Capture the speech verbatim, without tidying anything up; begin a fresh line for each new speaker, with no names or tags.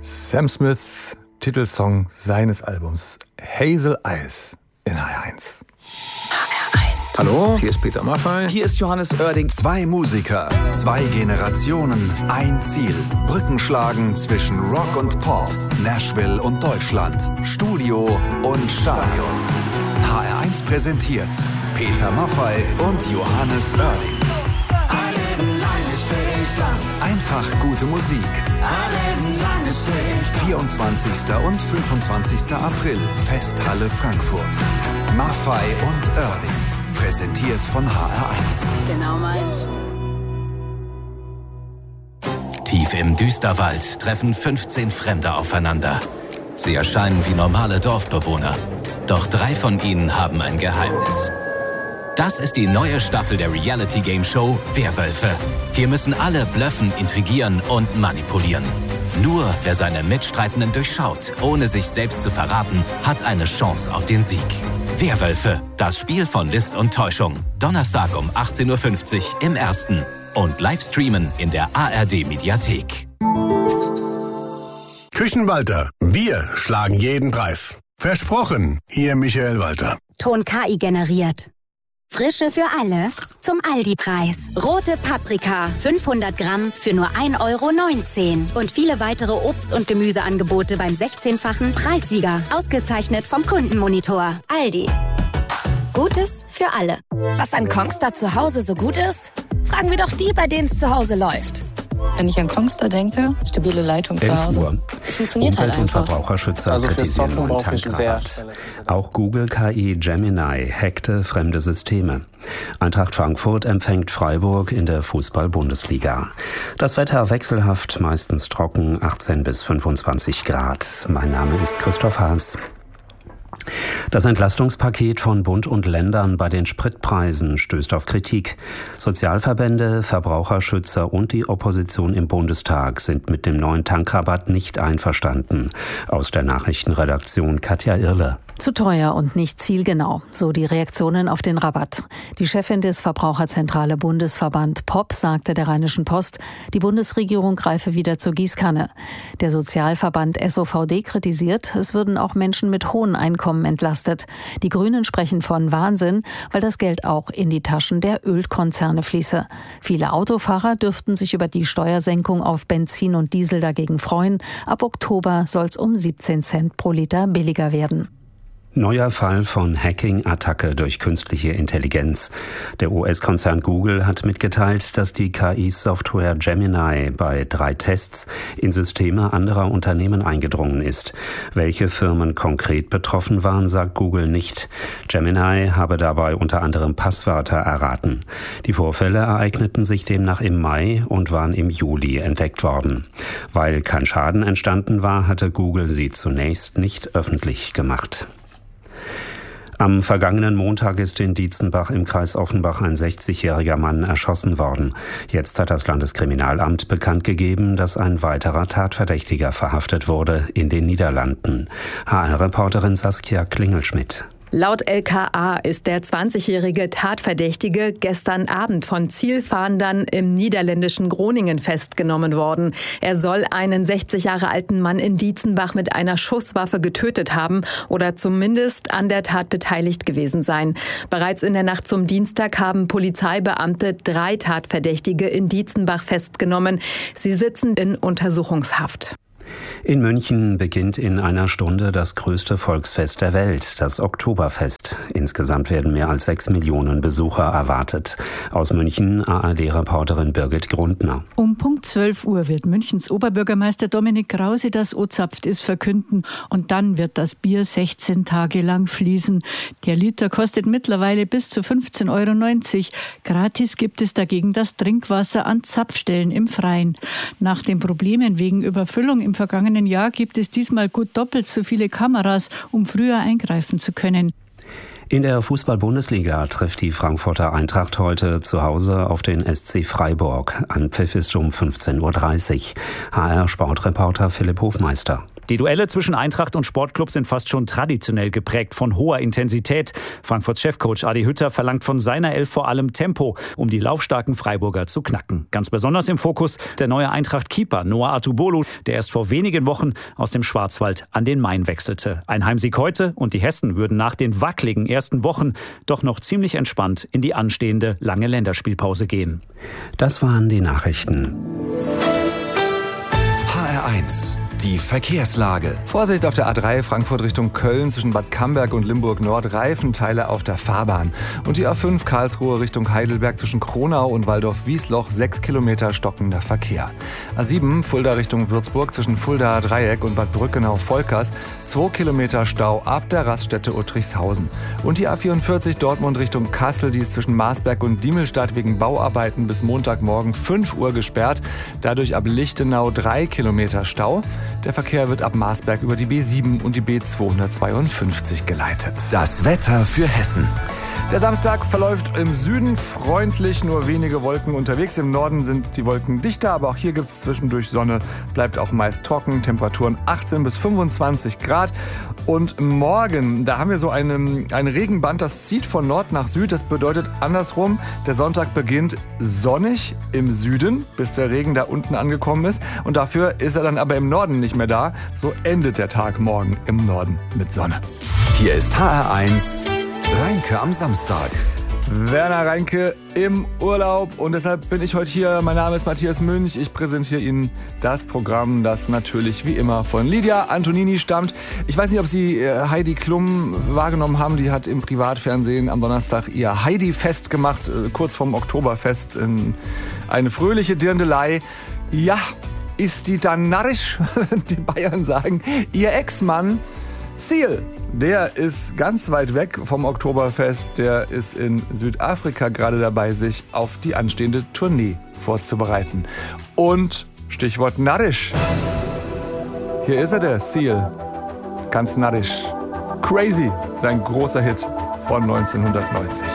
Sam Smith, Titelsong seines Albums Hazel Eyes in H R eins.
H R eins.
Hallo, hier ist Peter Maffay.
Hier ist Johannes Oerding.
Zwei Musiker, zwei Generationen, ein Ziel. Brücken schlagen zwischen Rock und Pop, Nashville und Deutschland, Studio und Stadion. H R eins präsentiert Peter Maffay und Johannes Oerding. Einfach gute Musik. vierundzwanzigster und fünfundzwanzigster April, Festhalle Frankfurt. Maffay und Oerding. Präsentiert von H R eins.
Genau meins.
Tief im Düsterwald treffen fünfzehn Fremde aufeinander. Sie erscheinen wie normale Dorfbewohner. Doch drei von ihnen haben ein Geheimnis. Das ist die neue Staffel der Reality-Game-Show Werwölfe. Hier müssen alle blöffen, intrigieren und manipulieren. Nur wer seine Mitstreitenden durchschaut, ohne sich selbst zu verraten, hat eine Chance auf den Sieg. Werwölfe, das Spiel von List und Täuschung. Donnerstag um achtzehn Uhr fünfzig im Ersten. Und live streamen in der A R D-Mediathek.
Küchenwalter, wir schlagen jeden Preis. Versprochen, Ihr Michael Walter.
Ton K I generiert. Frische für alle zum Aldi-Preis. Rote Paprika, fünfhundert Gramm für nur ein Euro neunzehn. Und viele weitere Obst- und Gemüseangebote beim sechzehnfachen Preissieger. Ausgezeichnet vom Kundenmonitor. Aldi. Gutes für alle.
Was an Kongstar zu Hause so gut ist? Fragen wir doch die, bei denen es zu Hause läuft.
Wenn ich an Kongstar denke, stabile Leitung zu Hause. Es funktioniert
Umwelt-
halt einfach.
und Verbraucherschützer
also
kritisieren neuen Tankrabatt. Auch Google K I Gemini hackte fremde Systeme. Eintracht Frankfurt empfängt Freiburg in der Fußball-Bundesliga. Das Wetter wechselhaft, meistens trocken, achtzehn bis fünfundzwanzig Grad. Mein Name ist Christoph Haas. Das Entlastungspaket von Bund und Ländern bei den Spritpreisen stößt auf Kritik. Sozialverbände, Verbraucherschützer und die Opposition im Bundestag sind mit dem neuen Tankrabatt nicht einverstanden. Aus der Nachrichtenredaktion Katja Irle.
Zu teuer und nicht zielgenau, so die Reaktionen auf den Rabatt. Die Chefin des Verbraucherzentrale Bundesverband P O P sagte der Rheinischen Post, die Bundesregierung greife wieder zur Gießkanne. Der Sozialverband S O V D kritisiert, es würden auch Menschen mit hohen Einkommen entlastet. Die Grünen sprechen von Wahnsinn, weil das Geld auch in die Taschen der Ölkonzerne fließe. Viele Autofahrer dürften sich über die Steuersenkung auf Benzin und Diesel dagegen freuen. Ab Oktober soll es um siebzehn Cent pro Liter billiger werden.
Neuer Fall von Hacking-Attacke durch künstliche Intelligenz. Der U S-Konzern Google hat mitgeteilt, dass die K I-Software Gemini bei drei Tests in Systeme anderer Unternehmen eingedrungen ist. Welche Firmen konkret betroffen waren, sagt Google nicht. Gemini habe dabei unter anderem Passwörter erraten. Die Vorfälle ereigneten sich demnach im Mai und waren im Juli entdeckt worden. Weil kein Schaden entstanden war, hatte Google sie zunächst nicht öffentlich gemacht. Am vergangenen Montag ist in Dietzenbach im Kreis Offenbach ein sechzigjähriger Mann erschossen worden. Jetzt hat das Landeskriminalamt bekannt gegeben, dass ein weiterer Tatverdächtiger verhaftet wurde in den Niederlanden. H R-Reporterin Saskia Klingelschmidt.
Laut L K A ist der zwanzigjährige Tatverdächtige gestern Abend von Zielfahndern im niederländischen Groningen festgenommen worden. Er soll einen sechzig Jahre alten Mann in Dietzenbach mit einer Schusswaffe getötet haben oder zumindest an der Tat beteiligt gewesen sein. Bereits in der Nacht zum Dienstag haben Polizeibeamte drei Tatverdächtige in Dietzenbach festgenommen. Sie sitzen in Untersuchungshaft.
In München beginnt in einer Stunde das größte Volksfest der Welt, das Oktoberfest. Insgesamt werden mehr als sechs Millionen Besucher erwartet. Aus München A R D-Reporterin Birgit Grundner.
Um Punkt zwölf Uhr wird Münchens Oberbürgermeister Dominik Krause das O-Zapft ist verkünden und dann wird das Bier sechzehn Tage lang fließen. Der Liter kostet mittlerweile bis zu fünfzehn Euro neunzig. Gratis gibt es dagegen das Trinkwasser an Zapfstellen im Freien. Nach den Problemen wegen Überfüllung im vergangenen Jahr gibt es diesmal gut doppelt so viele Kameras, um früher eingreifen zu können.
In der Fußball-Bundesliga trifft die Frankfurter Eintracht heute zu Hause auf den S C Freiburg. Anpfiff ist um fünfzehn Uhr dreißig. H R-Sportreporter Philipp Hofmeister.
Die Duelle zwischen Eintracht und Sportclub sind fast schon traditionell geprägt von hoher Intensität. Frankfurts Chefcoach Adi Hütter verlangt von seiner Elf vor allem Tempo, um die laufstarken Freiburger zu knacken. Ganz besonders im Fokus der neue Eintracht-Keeper Noah Atubolu, der erst vor wenigen Wochen aus dem Schwarzwald an den Main wechselte. Ein Heimsieg heute und die Hessen würden nach den wackeligen ersten Wochen doch noch ziemlich entspannt in die anstehende lange Länderspielpause gehen.
Das waren die Nachrichten.
H R eins. Die Verkehrslage.
Vorsicht auf der A drei Frankfurt Richtung Köln zwischen Bad Camberg und Limburg Nord, Reifenteile auf der Fahrbahn. Und die A fünf Karlsruhe Richtung Heidelberg zwischen Kronau und Waldorf-Wiesloch, sechs Kilometer stockender Verkehr. A sieben Fulda Richtung Würzburg zwischen Fuldaer Dreieck und Bad Brückenau-Volkers, zwei Kilometer Stau ab der Raststätte Uttrichshausen. Und die A vierundvierzig Dortmund Richtung Kassel, die ist zwischen Marsberg und Diemelstadt wegen Bauarbeiten bis Montagmorgen fünf Uhr gesperrt. Dadurch ab Lichtenau drei Kilometer Stau. Der Verkehr wird ab Marsberg über die B sieben und die B zweihundertzweiundfünfzig geleitet.
Das Wetter für Hessen.
Der Samstag verläuft im Süden freundlich, nur wenige Wolken unterwegs. Im Norden sind die Wolken dichter, aber auch hier gibt es zwischendurch Sonne. Bleibt auch meist trocken, Temperaturen achtzehn bis fünfundzwanzig Grad. Und morgen, da haben wir so eine, ein Regenband, das zieht von Nord nach Süd. Das bedeutet andersrum, der Sonntag beginnt sonnig im Süden, bis der Regen da unten angekommen ist. Und dafür ist er dann aber im Norden nicht mehr da. So endet der Tag morgen im Norden mit Sonne.
Hier ist H R eins. Reinke am Samstag.
Werner Reinke im Urlaub und deshalb bin ich heute hier. Mein Name ist Matthias Münch. Ich präsentiere Ihnen das Programm, das natürlich wie immer von Lydia Antonini stammt. Ich weiß nicht, ob Sie Heidi Klum wahrgenommen haben. Die hat im Privatfernsehen am Donnerstag ihr Heidi-Fest gemacht, kurz vorm Oktoberfest. Eine fröhliche Dirndelei. Ja, ist die dann narrisch? Die Bayern sagen, ihr Ex-Mann Seal, der ist ganz weit weg vom Oktoberfest. Der ist in Südafrika gerade dabei, sich auf die anstehende Tournee vorzubereiten. Und Stichwort narrisch. Hier ist er, der Seal. Ganz narrisch. Crazy, sein großer Hit von neunzehnhundertneunzig.